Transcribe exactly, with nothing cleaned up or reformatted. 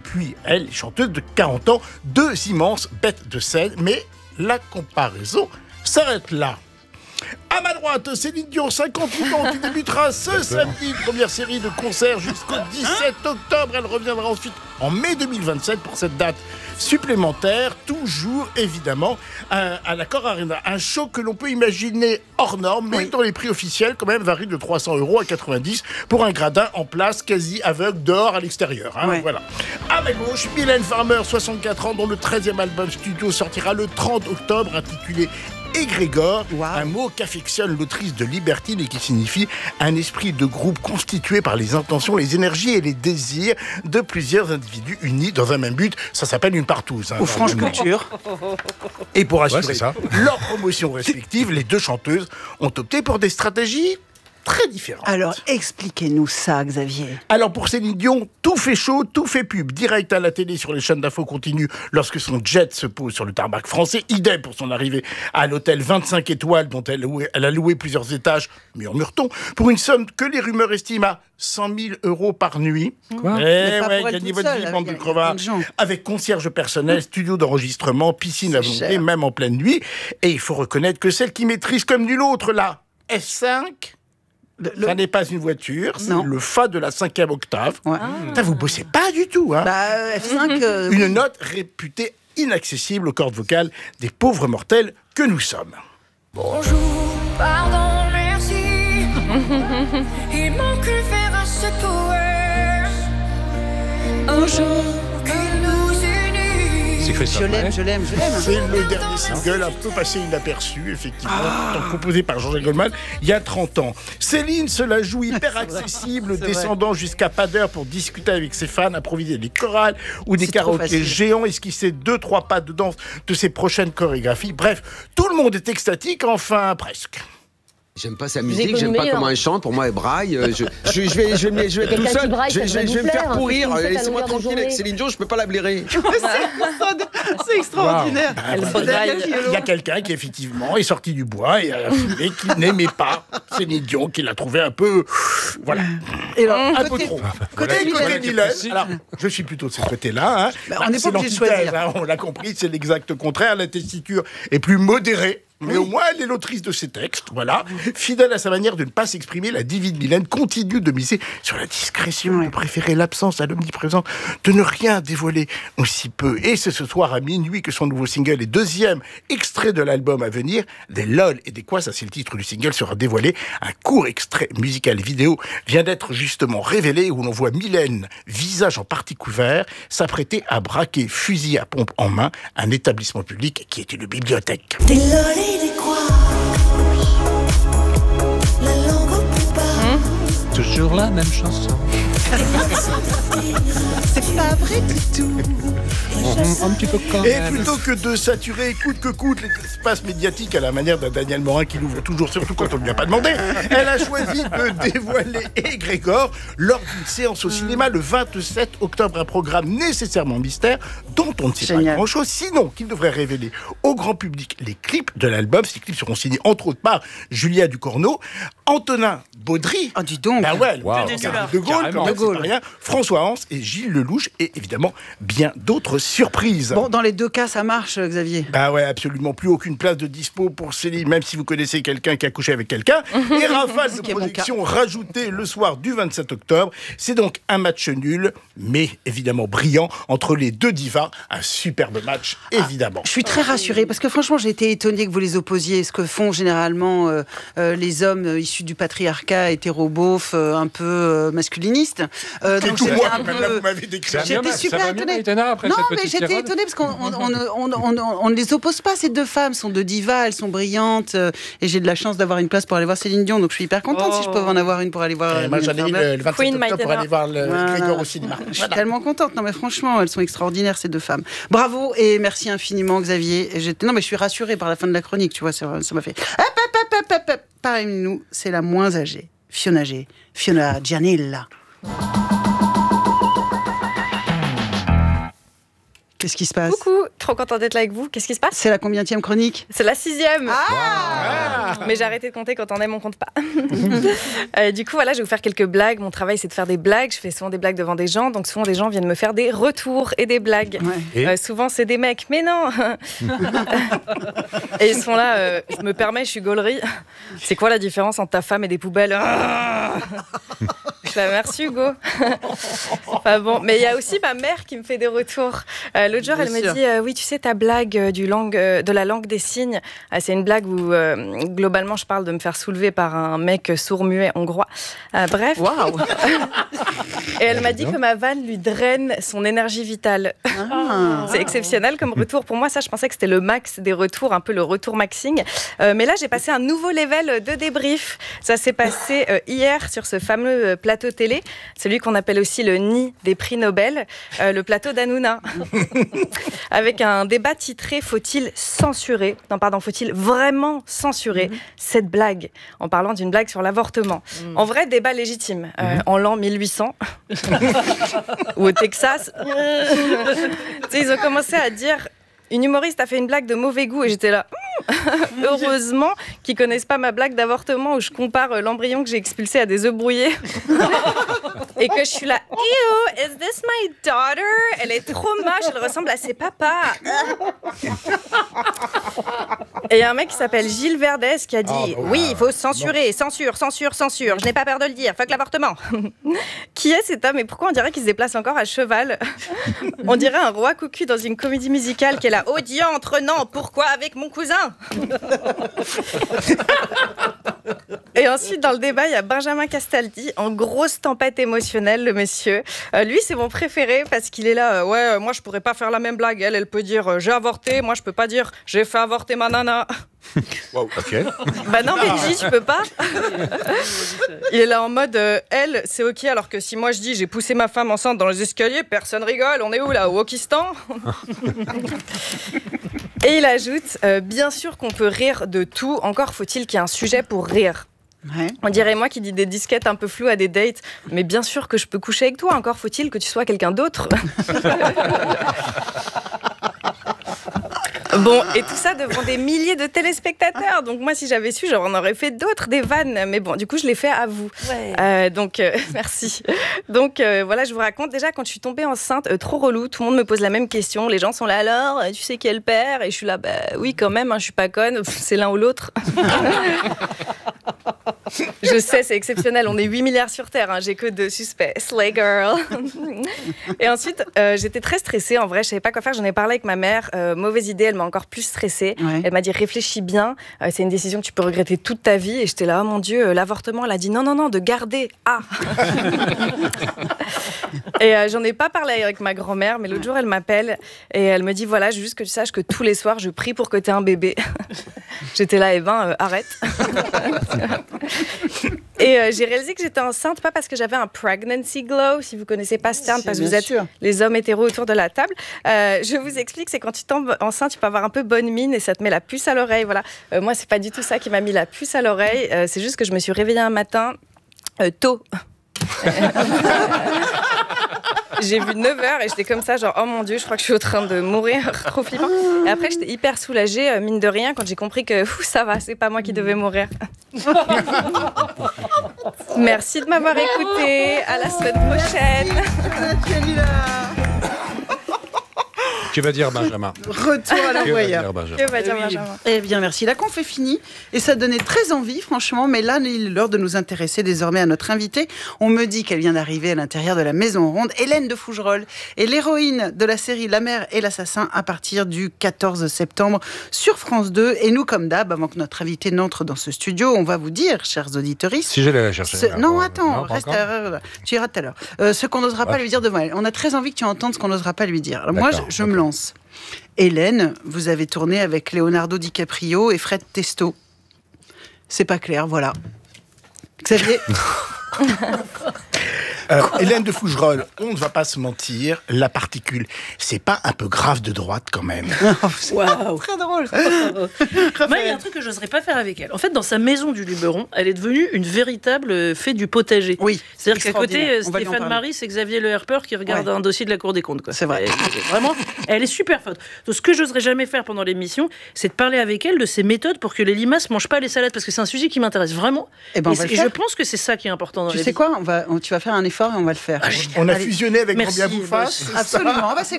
puis elle, chanteuse de quarante ans, deux immenses bêtes de scène, mais la comparaison s'arrête là. À ma droite, Céline Dion, cinquante-huit ans, qui débutera ce samedi, première série de concerts jusqu'au dix-sept octobre. Elle reviendra ensuite en mai deux mille vingt-sept pour cette date supplémentaire, toujours évidemment à, à l'Accor Arena. Un show que l'on peut imaginer hors norme, mais oui. dont les prix officiels quand même varient de trois cents euros à quatre-vingt-dix pour un gradin en place quasi aveugle dehors à l'extérieur. Hein, ouais. Voilà. À ma gauche, Mylène Farmer, soixante-quatre ans, dont le treizième album studio sortira le trente octobre, intitulé Égrégore, wow. un mot qu'affectionne l'autrice de Libertine et qui signifie un esprit de groupe constitué par les intentions, les énergies et les désirs de plusieurs individus unis dans un même but. Ça s'appelle une partouze. Hein, Ou franche culture. Et pour assurer ouais, leur promotion respective, les deux chanteuses ont opté pour des stratégies très différentes. Alors, expliquez-nous ça, Xavier. Alors, pour Céline Dion, tout fait chaud, tout fait pub. Direct à la télé sur les chaînes d'infos continues lorsque son jet se pose sur le tarmac français. Idem pour son arrivée à l'hôtel vingt-cinq étoiles dont elle, loué, elle a loué plusieurs étages, murmure-t-on, pour une somme que les rumeurs estiment à cent mille euros par nuit. Quoi Eh ouais, gagnez votre vie, bande de crevards. Avec concierge personnel, studio d'enregistrement, piscine à volonté, même en pleine nuit. Et il faut reconnaître que celle qui maîtrise comme nulle autre, la F cinq... Le, le... Ça n'est pas une voiture, c'est non. le Fa de la cinquième octave. Ouais. Ah. Vous bossez pas du tout, hein. Bah, F cinq, euh... Une note réputée inaccessible aux cordes vocales des pauvres mortels que nous sommes. Bonjour, pardon, merci. Il manque le fer à ce poème. Bonjour. Je l'aime, je l'aime, je l'aime. C'est le dernier single, un peu passé inaperçu, effectivement, ah. composé par Jean-Jacques Goldman, il y a trente ans. Céline se la joue hyper accessible, descendant jusqu'à pas d'heure pour discuter avec ses fans, improviser des chorales ou des karaokés géants, esquisser deux, trois pas de danse de ses prochaines chorégraphies. Bref, tout le monde est extatique, enfin presque. J'aime pas sa musique, j'aime pas comment elle chante. Pour moi, elle braille. Je, je, je vais, je vais, je vais être tout seul. Braille, je, je, je vais me faire pourrir. Laissez-moi tranquille journée. avec Céline Dion, je peux pas la blairer. C'est extraordinaire. Wow. Il y a quelqu'un qui effectivement est sorti du bois et a affirmé qu'il n'aimait pas Céline Dion, qu'il a trouvé un peu, voilà, et alors, un côté, peu trop. Côté Mylène. Mylène. Alors, je suis plutôt de ce côté-là. Hein. Bah, on n'est pas obligé de choisir. Hein, on l'a compris, c'est l'exact contraire. La tessiture est plus modérée. Mais oui. au moins, elle est l'autrice de ces textes, voilà. Fidèle à sa manière de ne pas s'exprimer, la divine Mylène continue de miser sur la discrétion, oui. de préférer l'absence à l'omniprésence, de ne rien dévoiler aussi peu. Et c'est ce soir à minuit que son nouveau single et deuxième extrait de l'album à venir, des lol et des quoi, ça c'est le titre du single, sera dévoilé. Un court extrait musical vidéo vient d'être justement révélé où l'on voit Mylène, visage en partie couvert, s'apprêter à braquer fusil à pompe en main un établissement public qui est une bibliothèque. Des lol et des quoi, la langue au plus bas. Mmh. Toujours la même chanson. C'est pas vrai du tout. Mmh, un petit peu quand Et même. plutôt que de saturer coûte que coûte l'espace médiatique à la manière d'un Daniel Morin qui l'ouvre toujours, surtout quand on ne lui a pas demandé, elle a choisi de dévoiler Égrégore lors d'une séance au cinéma le vingt-sept octobre, un programme nécessairement mystère dont on ne sait Génial. pas grand-chose, sinon qu'il devrait révéler au grand public les clips de l'album. Ces clips seront signés entre autres par Julia Ducournau, Antonin Baudry, oh, dis donc. Bah ouais, wow. de Gaulle, quand même, c'est pas rien, François Hans et Gilles Lelouch, et évidemment bien d'autres surprises. Bon, dans les deux cas, ça marche, Xavier. Bah ouais, absolument plus aucune place de dispo pour Céline, même si vous connaissez quelqu'un qui a couché avec quelqu'un. Et rafale de projection rajoutée le soir du vingt-sept octobre. C'est donc un match nul, mais évidemment brillant, entre les deux divas. Un superbe match, évidemment. Ah, je suis très rassurée, parce que franchement, j'ai été étonnée que vous les opposiez. Ce que font généralement euh, euh, les hommes euh, issus du patriarcat hétéro-beauf, euh, un peu euh, masculiniste. Euh, donc tout moi, un peu... là, vous m'avez décrit. J'étais super étonnée. Non, mais j'étais étonnée parce qu'on on, on, on, on, on ne les oppose pas, ces deux femmes. Elles sont deux divas, elles sont brillantes. Euh, et j'ai de la chance d'avoir une place pour aller voir Céline Dion. Donc je suis hyper contente oh. si je peux en avoir une pour aller voir. Et moi, j'en ai eu le, le vingt-sept Queen octobre pour aller voir le voilà. Grégor au cinéma. Je suis voilà. tellement contente. Non, mais franchement, elles sont extraordinaires, ces deux femmes. Bravo et merci infiniment, Xavier. Et j'étais... Non, mais je suis rassurée par la fin de la chronique, tu vois, ça, ça m'a fait. Hop, hop, hop, hop, hop, hop. Parmi nous, c'est la moins âgée, Fiona G. Fiona Gianella. Qu'est-ce qui se passe? Coucou, trop contente d'être là avec vous. Qu'est-ce qui se passe? C'est la combienième chronique? C'est la sixième. Ah Mais j'ai arrêté de compter quand on aime, on compte pas. euh, du coup, voilà, je vais vous faire quelques blagues. Mon travail, c'est de faire des blagues. Je fais souvent des blagues devant des gens. Donc souvent, des gens viennent me faire des retours et des blagues. Ouais. Euh, souvent, c'est des mecs. Mais non. Et ils sont là. Euh, je me permets, je suis gaulerie. C'est quoi la différence entre ta femme et des poubelles? Je fais, merci Hugo. Enfin bon, mais il y a aussi ma mère qui me fait des retours. Euh, l'autre jour, Bien elle sûr. me dit euh, oui, tu sais ta blague euh, du langue, euh, de la langue des signes. Euh, c'est une blague où euh, globalement je parle de me faire soulever par un mec sourd-muet hongrois. Euh, bref. Waouh. Et elle m'a dit que ma vanne lui draine son énergie vitale. Ah. C'est exceptionnel comme retour. Pour moi, ça, je pensais que c'était le max des retours, un peu le retour maxing. Euh, mais là, j'ai passé un nouveau level de débrief. Ça s'est passé euh, hier sur ce fameux euh, plateau télé, celui qu'on appelle aussi le nid des prix Nobel, euh, le plateau d'Hanouna. Avec un débat titré « Faut-il censurer ?» Non, pardon, faut-il vraiment censurer mm-hmm. cette blague, en parlant d'une blague sur l'avortement. Mm. En vrai, débat légitime. Euh, mm-hmm. En l'an mille huit cents, ou au Texas, tu sais, ils ont commencé à dire « Une humoriste a fait une blague de mauvais goût » et j'étais là « Heureusement qu'ils connaissent pas ma blague d'avortement où je compare l'embryon que j'ai expulsé à des œufs brouillés. » Et que je suis là « Ew, is this my daughter? Elle est trop moche, elle ressemble à ses papas. » Et il y a un mec qui s'appelle Gilles Verdez qui a dit ah, bon, « Oui, il faut censurer, non. censure, censure, censure. Je n'ai pas peur de le dire, fuck l'avortement. » Qui est cet homme et pourquoi on dirait qu'il se déplace encore à cheval? On dirait un roi cocu dans une comédie musicale qui est là « Oh diantre, non, pourquoi avec mon cousin ?» Et ensuite, dans le débat, il y a Benjamin Castaldi, en grosse tempête émotionnelle, le monsieur. Euh, lui, c'est mon préféré parce qu'il est là. Euh, ouais, euh, moi, je pourrais pas faire la même blague. Elle, elle peut dire euh, j'ai avorté. Moi, je peux pas dire j'ai fait avorter ma nana. Wow, ok. Bah non, Benji, tu peux pas. Il est là en mode euh, elle, c'est ok. Alors que si moi je dis j'ai poussé ma femme enceinte dans les escaliers, personne rigole. On est où là, au Wokistan? Et il ajoute euh, bien sûr qu'on peut rire de tout. Encore faut-il qu'il y ait un sujet pour rire. Ouais. On dirait moi qui dis des disquettes un peu floues à des dates, mais bien sûr que je peux coucher avec toi, encore faut-il que tu sois quelqu'un d'autre. Bon, et tout ça devant des milliers de téléspectateurs. Donc moi, si j'avais su, j'en aurais fait d'autres, des vannes. Mais bon, du coup, je l'ai fait à vous. Ouais. Euh, donc, euh, merci. Donc, euh, voilà, je vous raconte. Déjà, quand je suis tombée enceinte, euh, trop relou, tout le monde me pose la même question. Les gens sont là, alors, tu sais quel père? Et je suis là, bah oui, quand même, hein, je suis pas conne. C'est l'un ou l'autre. Je sais, c'est exceptionnel. On est huit milliards sur Terre. Hein. J'ai que deux suspects. Slay girl. Et ensuite, euh, j'étais très stressée. En vrai, je savais pas quoi faire. J'en ai parlé avec ma mère. Euh, mauvaise idée. Elle m'a encore plus stressée. Ouais. Elle m'a dit réfléchis bien. Euh, c'est une décision que tu peux regretter toute ta vie. Et j'étais là, oh mon Dieu, euh, l'avortement. Elle a dit non, non, non, de garder. Ah. Et euh, j'en ai pas parlé avec ma grand-mère, mais l'autre jour, elle m'appelle et elle me dit voilà, je veux juste que tu saches que tous les soirs, je prie pour que tu aies un bébé. J'étais là, eh ben, euh, arrête. Et euh, j'ai réalisé que j'étais enceinte, pas parce que j'avais un pregnancy glow, si vous connaissez pas ce terme, si, parce que vous êtes sûr. Les hommes hétéros autour de la table. Euh, je vous explique, c'est quand tu tombes enceinte, tu peux avoir un peu bonne mine et ça te met la puce à l'oreille. Voilà. Euh, moi, c'est pas du tout ça qui m'a mis la puce à l'oreille. Euh, c'est juste que je me suis réveillée un matin euh, tôt. J'ai vu neuf heures et j'étais comme ça, genre, oh mon Dieu, je crois que je suis en train de mourir, trop flippant. Et après, j'étais hyper soulagée, euh, mine de rien, quand j'ai compris que ouf, ça va, c'est pas moi qui devais mourir. Merci de m'avoir écouté. À la semaine prochaine. Que va dire Benjamin? Retour à l'envoyeur. Que va dire Benjamin? Eh bien, merci. La conf est finie et ça donnait très envie, franchement. Mais là, il est l'heure de nous intéresser désormais à notre invitée. On me dit qu'elle vient d'arriver à l'intérieur de la Maison Ronde. Hélène de Fougerolles est l'héroïne de la série La mère et l'assassin à partir du quatorze septembre sur France deux. Et nous, comme d'hab, avant que notre invitée n'entre dans ce studio, on va vous dire, chers auditeurs. Si j'allais la chercher. Ce... Non, bon, attends, non, reste à... tu iras tout à l'heure. Euh, ce qu'on n'osera ouais. pas lui dire devant elle. On a très envie que tu entendes ce qu'on n'osera pas lui dire. Alors moi, je, je me lance. Hélène, vous avez tourné avec Leonardo DiCaprio et Fred Testo. C'est pas clair, voilà. Xavier. Euh, Hélène de Fougerolles, on ne va pas se mentir, la particule, c'est pas un peu grave de droite quand même? Waouh. Très drôle. Moi, il y a un truc que j'oserais pas faire avec elle. En fait, dans sa maison du Luberon, elle est devenue une véritable fée du potager. Oui. C'est-à-dire qu'à côté, extraordinaire. On va lui en Stéphane parler. Marie, c'est Xavier Le Herper qui regarde Ouais. un dossier de la Cour des comptes. Quoi. C'est vrai. Elle- vraiment, elle est super forte. Donc, ce que j'oserais jamais faire pendant l'émission, c'est de parler avec elle de ses méthodes pour que les limaces mangent pas les salades, parce que c'est un sujet qui m'intéresse vraiment. Eh ben, on et va le et je faire. pense que c'est ça qui est important dans Tu la sais vie. quoi, on va, on- tu vas faire un effort et on va le faire. On a Allez. fusionné avec Merci, Robien Bouffas. boss. Absolument. On va s'écouter